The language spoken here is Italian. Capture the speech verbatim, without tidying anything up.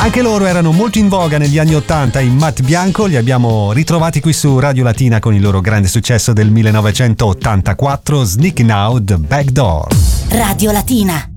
Anche loro erano molto in voga negli anni ottanta, in Matt Bianco. Li abbiamo ritrovati qui su Radio Latina con il loro grande successo del millenovecentottantaquattro, Sneaking Out the Back Door. Radio Latina.